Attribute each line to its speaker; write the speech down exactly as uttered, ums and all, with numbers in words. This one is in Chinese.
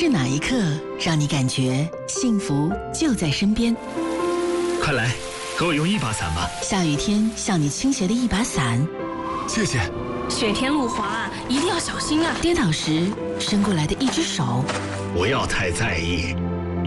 Speaker 1: 是哪一刻让你感觉幸福就在身边？
Speaker 2: 快来，给我用一把伞吧。
Speaker 1: 下雨天向你倾斜的一把伞，
Speaker 2: 谢谢。
Speaker 3: 雪天路滑，一定要小心啊！
Speaker 1: 跌倒时伸过来的一只手，
Speaker 2: 不要太在意，